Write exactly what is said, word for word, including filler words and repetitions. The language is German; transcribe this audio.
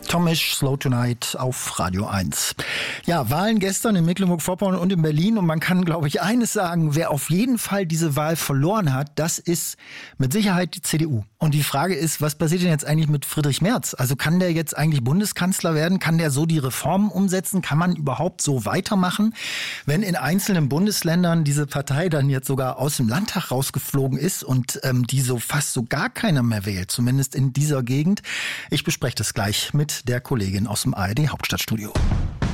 Tomisch, Slow Tonight auf Radio eins. Ja, Wahlen gestern in Mecklenburg-Vorpommern und in Berlin. Und man kann, glaube ich, eines sagen, wer auf jeden Fall diese Wahl verloren hat, das ist mit Sicherheit die C D U. Und die Frage ist, was passiert denn jetzt eigentlich mit Friedrich Merz? Also kann der jetzt eigentlich Bundeskanzler werden? Kann der so die Reformen umsetzen? Kann man überhaupt so weitermachen? Wenn in einzelnen Bundesländern diese Partei dann jetzt sogar aus dem Landtag rausgeflogen ist und ähm, die so fast so gar keiner mehr wählt, zumindest in dieser Gegend. Ich bespreche das gleich mit der Kollegin aus dem A R D Hauptstadtstudio.